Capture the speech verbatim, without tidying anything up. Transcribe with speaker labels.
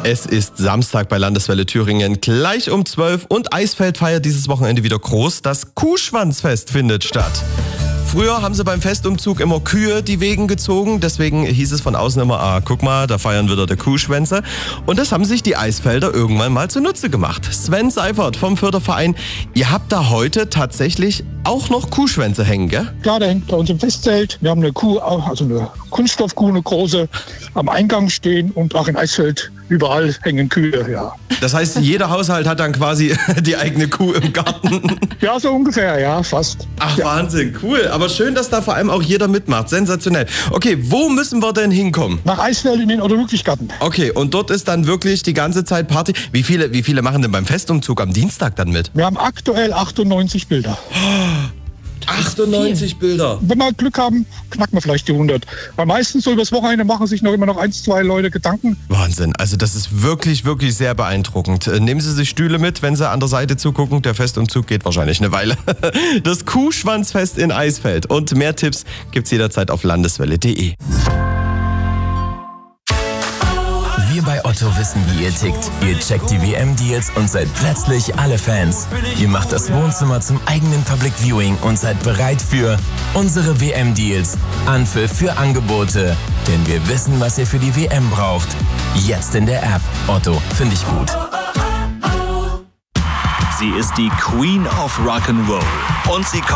Speaker 1: Es ist Samstag bei Landeswelle Thüringen, gleich um zwölf und Eisfeld feiert dieses Wochenende wieder groß. Das Kuhschwanzfest findet statt. Früher haben sie beim Festumzug immer Kühe die Wegen gezogen, deswegen hieß es von außen immer, ah, guck mal, da feiern wieder der Kuhschwänze. Und das haben sich die Eisfelder irgendwann mal zunutze gemacht. Sven Seifert vom Förderverein, ihr habt da heute tatsächlich auch noch Kuhschwänze hängen, gell?
Speaker 2: Klar, der hängt bei uns im Festzelt. Wir haben eine Kuh, also eine Kunststoffkuh, eine große, am Eingang stehen und auch in Eisfeld überall hängen Kühe, ja.
Speaker 1: Das heißt, jeder Haushalt hat dann quasi die eigene Kuh im Garten.
Speaker 2: Ja, so ungefähr, ja, fast.
Speaker 1: Ach,
Speaker 2: ja.
Speaker 1: Wahnsinn, cool. Aber schön, dass da vor allem auch jeder mitmacht. Sensationell. Okay, wo müssen wir denn hinkommen?
Speaker 2: Nach Eisfeld in den Otto-Ludwig-Garten.
Speaker 1: Okay, und dort ist dann wirklich die ganze Zeit Party. Wie viele, wie viele machen denn beim Festumzug am Dienstag dann mit?
Speaker 2: Wir haben aktuell achtundneunzig Bilder.
Speaker 1: achtundneunzig Bilder.
Speaker 2: Wenn wir Glück haben, knacken wir vielleicht die hundert. Weil meistens so übers Wochenende machen sich noch immer noch eins, zwei Leute Gedanken.
Speaker 1: Wahnsinn, also das ist wirklich, wirklich sehr beeindruckend. Nehmen Sie sich Stühle mit, wenn Sie an der Seite zugucken. Der Festumzug geht wahrscheinlich eine Weile. Das Kuhschwanzfest in Eisfeld. Und mehr Tipps gibt's jederzeit auf landeswelle punkt de.
Speaker 3: Wir bei Otto wissen, wie ihr tickt. Ihr checkt die W M-Deals und seid plötzlich alle Fans. Ihr macht das Wohnzimmer zum eigenen Public Viewing und seid bereit für unsere W M-Deals. Anpfiff für Angebote. Denn wir wissen, was ihr für die W M braucht. Jetzt in der App. Otto, finde ich gut.
Speaker 4: Sie ist die Queen of Rock'n'Roll und sie kommt